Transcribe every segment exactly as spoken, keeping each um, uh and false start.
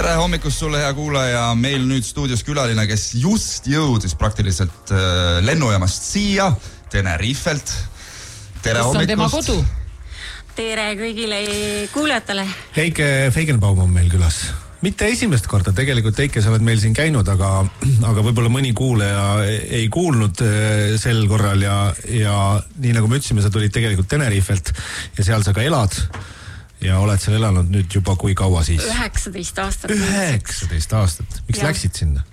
tere hommikust sulle, hea kuulaja. Meil nüüd stuudios külaline, kes just jõudis praktiliselt lennujaamast siia, Tenerifelt. Tere hommikust. Kus on tema kodu? Tere kõigile kuulajatele. Heike Feigenbaum on meil külas. Mitte esimest korda, tegelikult Heike, sa oled meil siin käinud, aga, aga võib-olla mõni kuulaja ei kuulnud sel korral ja, ja nii nagu me ütlesime, sa tulid tegelikult Tenerifelt ja seal sa ka elad. Ja oled seal elanud nüüd juba kui kaua siis? üheksateist aastat. üheksateist aastat. Miks ja. läksid sinna?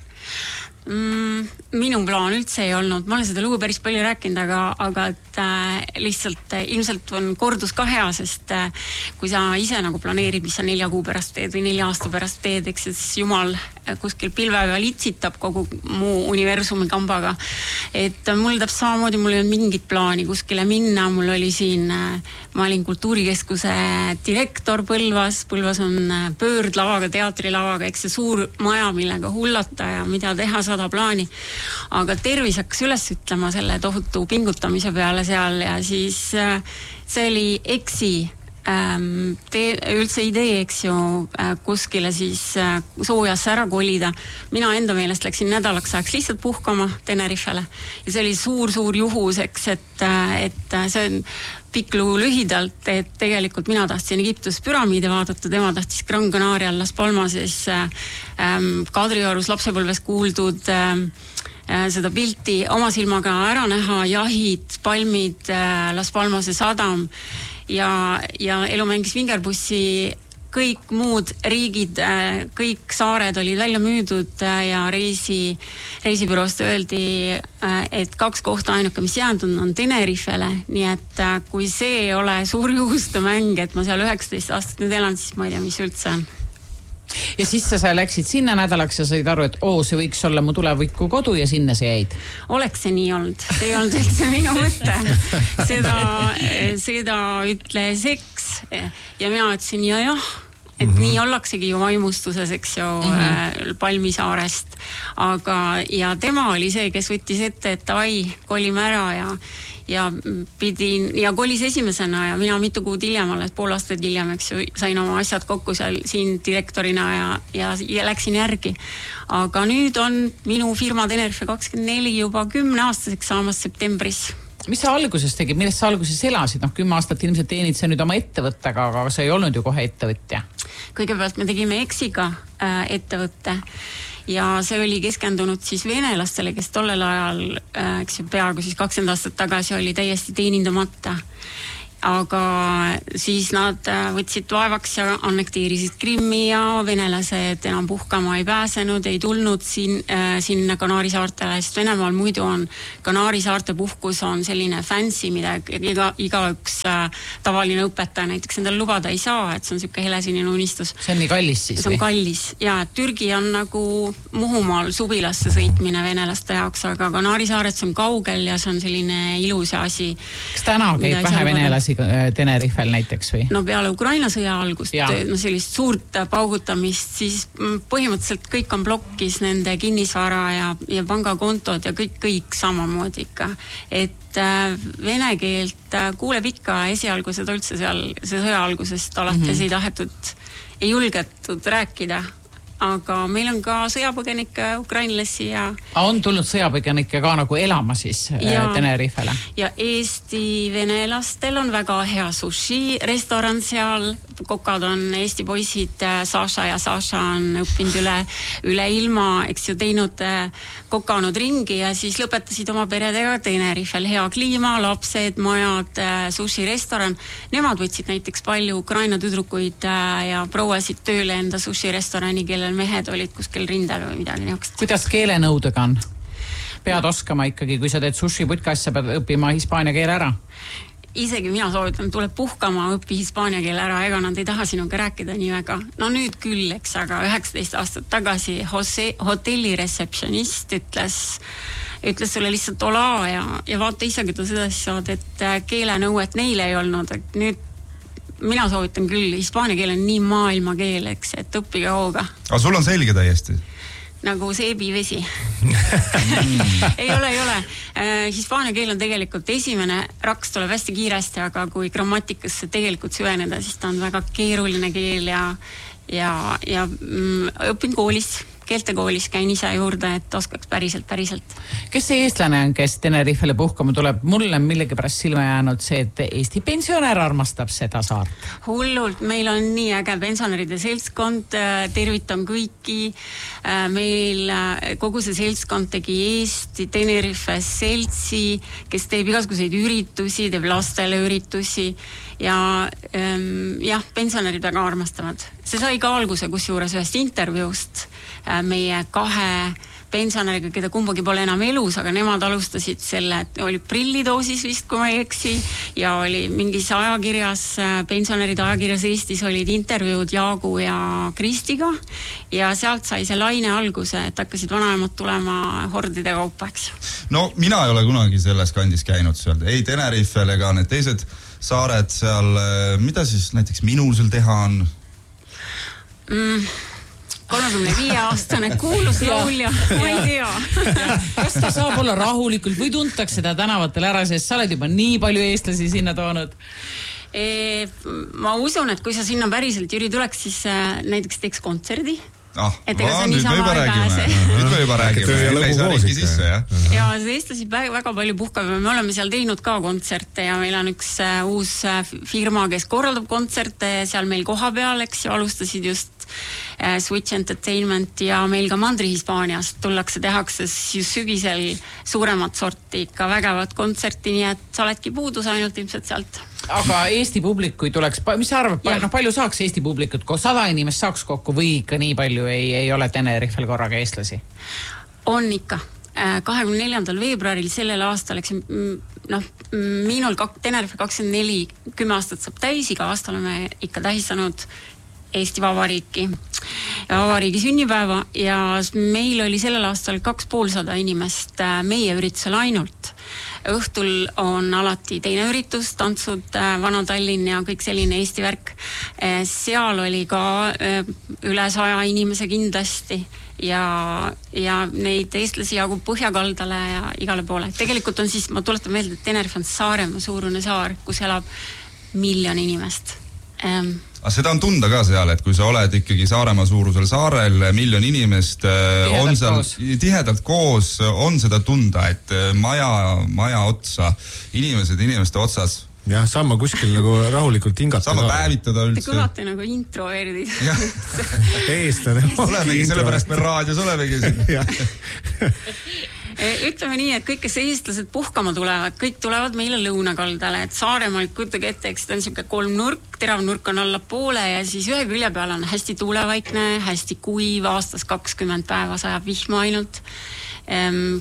Mm, minu plaan üldse ei olnud. Ma olen seda lugu päris palju rääkinud, aga, aga et, äh, lihtsalt äh, ilmselt on kordus ka hea, sest äh, kui sa ise nagu planeerid, mis sa nelja kuu pärast teed või nelja aasta pärast teed, eks siis jumal kuskil pilve peal itsitab kogu muu universumi kambaga. Et äh, mul täpselt samamoodi, mul ei olnud mingit plaani kuskile minna. Mul oli siin, äh, ma olin kultuurikeskuse direktor Põlvas. Põlvas on äh, pöördlavaga, teatrilavaga, eks see suur maja, millega hullata ja mida teha sada plaani. Aga tervis hakkas üles ütlema selle tohutu pingutamise peale seal ja siis äh, see oli eksi ähm, te, üldse idee, eks ju, äh, kuskile siis äh, soojasse ära kolida. Mina enda meelest läksin nädalaks ajaks lihtsalt puhkama Tenerifele ja see oli suur-suur juhus, eks, et, et see on pikk lugu lühidalt, et tegelikult mina tahtsin Egiptus püramiide vaadata, tema tahtis Gran Canaria, Las Palmases, ähm, Kadriorus lapsepõlves kuuldud ähm, äh, seda pilti oma silmaga ära näha, jahid, palmid, äh, Las Palmase sadam ja, ja elu mängis vingerbussi. Kõik muud riigid, kõik saared olid välja müüdud ja reisi, reisibüroost öeldi, et kaks kohta ainuke, mis jäänud on Tenerifele. Nii et kui see ei ole suur juhuste mäng, et ma seal üheksateist aastat nüüd elan, siis ma ei tea, mis üldse on. Ja siis sa läksid sinna nädalaks ja said aru, et oo, see võiks olla mu tuleviku kodu ja sinna see jäid. Oleks see nii olnud. See ei olnud üldse minu mõte. Seda, seda ütles eks ja mina ütlesin ja jah, et mm-hmm. nii ollaksegi ju vaimustuses, eks ju, mm-hmm. Palmisaarest. Aga, ja tema oli see, kes võttis ette, et ai, kolime ära ja ja pidin, ja kolis esimesena ja mina mitu kuud hiljem, alles pool aastat hiljem, eks ju, sain oma asjad kokku seal siin direktorina ja, ja, ja läksin järgi. Aga nüüd on minu firma Tenerife kakskümmend neli juba kümne aastaseks saamas septembris. Mis sa alguses tegid? Millest sa alguses elasid? Noh, kümme aastat ilmselt teenid sa nüüd oma ettevõttega, aga sa ei olnud ju kohe ettevõtja. Kõigepealt me tegime Exiga äh, ettevõtte. Ja see oli keskendunud siis venelastele, kes tollel ajal, eks ju, peaaegu siis kakskümmend aastat tagasi oli täiesti teenindamata. Aga siis nad võtsid vaevaks ja annekteerisid Krimmi ja venelased enam puhkama ei pääsenud, ei tulnud siin, äh, sinna Kanaari saartele, sest Venemaal muidu on Kanaari saarte puhkus on selline fancy, mida iga, iga üks äh, tavaline õpetaja näiteks endale lubada ei saa, et see on siuke helesinine unistus. See on nii kallis siis? See on kallis ja Türgi on nagu Muhumaal suvilasse sõitmine venelaste jaoks, aga Kanaari saared see on kaugel ja see on selline ilus asi. Kas täna käib vähe venelasi Tenerifel näiteks või? No peale Ukraina sõja algust, no sellist suurt paugutamist, siis põhimõtteliselt kõik on blokkis nende kinnisvara ja, ja pangakontod ja kõik, kõik samamoodi ikka. Et äh, vene keelt äh, kuuleb ikka esialgused üldse seal, see sõja algusest alates mm-hmm. ei tahetud, ei julgetud rääkida. Aga meil on ka sõjapõgenikke ukrainlasi ja... A on tulnud sõjapõgenikke ka nagu elama siis ja, Tenerifele? Ja Eesti venelastel on väga hea sushi restoran seal. Kokad on Eesti poisid, Sasha ja Sasha on õppinud üle, üle ilma, eks ju, teinud kokanud ringi ja siis lõpetasid oma peredega Tenerifel. Hea kliima, lapsed, majad, sushi restoran. Nemad võtsid näiteks palju Ukraina tüdrukuid ja prouasid tööle enda sushi restorani, kelle mehed olid kuskil rindel või midagi niisugust. Kuidas keelenõudega on? Pead oskama ikkagi, kui sa teed sushi putkassa, pead õppima hispaania keele ära? Isegi mina soovitan, tuleb puhkama, õppi hispaania keele ära, ega nad ei taha sinuga rääkida nii väga. No nüüd küll, eks, aga üheksateist aastat tagasi Jose, hotelli receptionist ütles, ütles sulle lihtsalt ola ja, ja vaata isegi ta seda siis saad, et keelenõuet neile ei olnud, et nüüd mina soovitan küll, hispaania keel on nii maailma keel, eks, et õppige hooga. Aga sul on selge täiesti? Nagu seebivesi. ei ole, ei ole. Äh, hispaania keel on tegelikult esimene raks tuleb hästi kiiresti, aga kui grammatikasse tegelikult süveneda, siis ta on väga keeruline keel ja ja, ja mm, õpin koolis, keeltekoolis, käin ise juurde, et oskaks päriselt, päriselt. Kes see eestlane on, kes Tenerifele puhkama tuleb? Mulle millegipärast silma jäänud see, et Eesti pensionär armastab seda saart. Hullult, meil on nii äge pensionäride seltskond, tervitan kõiki. Meil kogu see seltskond tegi Eesti Tenerife seltsi, kes teeb igasuguseid üritusi, teeb lastele üritusi ja jah, pensionärid väga armastavad. See sai ka alguse kusjuures ühest intervjuust meie kahe pensionäriga, keda kumbagi pole enam elus, aga nemad alustasid selle, et oli prillidoosis vist, kui ma ei eksi, ja oli mingis ajakirjas, pensionäride ajakirjas Eestis olid intervjuud Jaagu ja Kristiga ja sealt sai see laine alguse, et hakkasid vanaemad tulema hordide kaupa, eks. No mina ei ole kunagi selles kandis käinud seal, ei Tenerifel ega need teised saared seal, mida siis näiteks minul seal teha on? Mm. kolmekümne viie aastane kuulus laulja, ma ei tea. Kas ta saab olla rahulikult või tuntakse ta tänavatel ära, sest sa oled juba nii palju eestlasi sinna toonud? E, ma usun, et kui sa sinna päriselt, Jüri, tuleks, siis näiteks teeks kontserdi. Ah, et ega va, see nii sama ei pääse. Nüüd me juba räägime. Ei saa riigi sisse, jah? Ja see eestlased väga palju puhkavad. Me oleme seal teinud ka kontserte ja meil on üks uus firma, kes korraldab kontserte seal meil koha peal, eks ju, alustasid just Switch Entertainment ja meil ka Mandri-Hispaaniast tullakse, tehakse sügisel suuremat sorti ikka vägevat kontserti, nii et sa oledki puudus ainult ilmselt sealt. Aga Eesti publik, kui tuleks, mis sa arvad, no, palju saaks Eesti publikut, kui sada inimest saaks kokku või ikka nii palju ei, ei ole Tenerifel korraga eestlasi? On ikka. kahekümne neljandal veebruaril sellel aastal, eks noh, minul Tenerife kakskümmend neli, kümme aastat saab täis, iga aasta oleme ikka tähistanud Eesti Vabariiki, Vabariigi sünnipäeva ja meil oli sellel aastal kaks poolsada inimest meie üritusel ainult. Õhtul on alati teine üritus, tantsud, Vana Tallinn ja kõik selline Eesti värk. Seal oli ka üle saja inimese kindlasti ja, ja neid eestlasi jagub Põhjakaldale ja igale poole. Tegelikult on siis, ma tuletan meelde, et Tenerife on Saaremaa suurune saar, kus elab miljon inimest. Ähm, Aga seda on tunda ka seal, et kui sa oled ikkagi Saaremaa suurusel saarel, miljon inimest tihedalt on seal koos. tihedalt koos, on seda tunda, et maja, maja otsa, inimesed inimeste otsas. Jah, saama kuskil nagu rahulikult hingata. Saama päevitada üldse. Te kõlate nagu introverdid. Eestlane. Olemegi, sellepärast me raadios olemegi siin. Ütleme nii, et kõik, kes eestlased puhkama tulevad, kõik tulevad meile lõunakaldale, et Saaremaal kujutage ette, eks ta on siuke kolm nurk, terav nurk on alla poole ja siis ühe külje peal on hästi tuulevaikne, hästi kuiv, aastas kakskümmend päeva sajab vihma ainult. Ehm,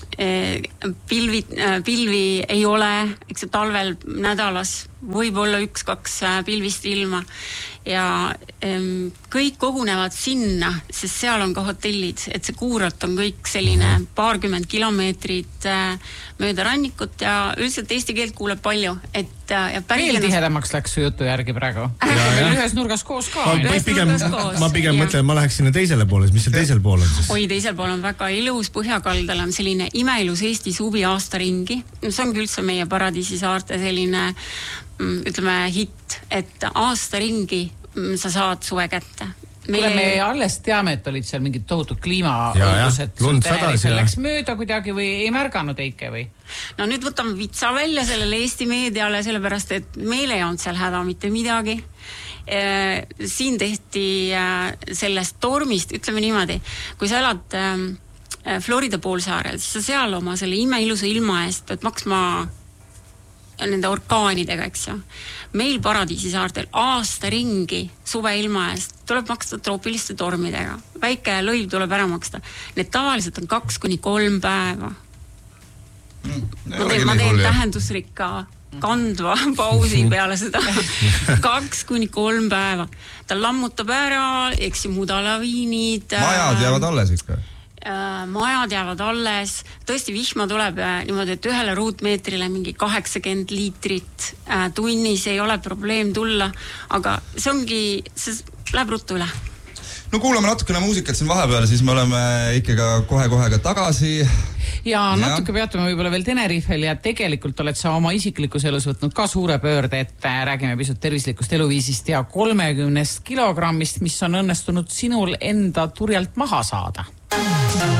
pilvi, pilvi ei ole, eks see talvel nädalas võib olla üks, kaks pilvist ilma ja ähm, kõik kogunevad sinna, sest seal on ka hotellid, et see Kuuralt on kõik selline paarkümmend kilomeetrit äh, mööda rannikut ja üldiselt eesti keelt kuuleb palju, et äh, ja veel ennast... tihedamaks läks su jutu järgi praegu. Ühes nurgas koos ka. Ma, pigem, koos, ma pigem ja. mõtlen, ma läheks sinna teisele poole, mis see teisel pool on siis? Oi, teisel pool on väga ilus, Põhjakaldal on selline imeilus Eesti suvi aasta ringi. See on üldse meie Paradiisi saarte selline ütleme hitt, et aasta ringi sa saad suve kätte. Meile... me alles teame, et olid seal mingid tohutud kliimaõudused. Lund sadas ja... läks mööda kuidagi või ei märganud Eike või? No nüüd võtame vitsa välja sellele Eesti meediale, sellepärast, et meil ei olnud seal häda mitte midagi. Siin tehti sellest tormist, ütleme niimoodi, kui sa elad Florida poolsaarel, siis sa seal oma selle imeilusa ilma eest pead maksma nende orkaanidega, eks ju. Meil Paradiisi saartel aasta ringi suve ilma eest tuleb maksta troopiliste tormidega. Väike lõiv tuleb ära maksta. Need tavaliselt on kaks kuni kolm päeva. Mm, ma teen, ma teen tähendusrikka kandva pausi peale seda. Kaks kuni kolm päeva. Ta lammutab ära, eks ju mudalaviinid. Majad jäävad alles ikka? Majad jäävad alles, tõesti vihma tuleb niimoodi, et ühele ruutmeetrile mingi kaheksakümmend liitrit tunnis ei ole probleem tulla, aga see ongi, see läheb ruttu üle. no kuulame natukene muusikat siin vahepeal, siis me oleme ikkagi kohe-kohe ka tagasi. Ja natuke peatume võib-olla veel Tenerifel ja tegelikult oled sa oma isiklikus elus võtnud ka suure pöörde, et räägime pisut tervislikust eluviisist ja kolmekümnest kilogrammist, mis on õnnestunud sinul enda turjalt maha saada.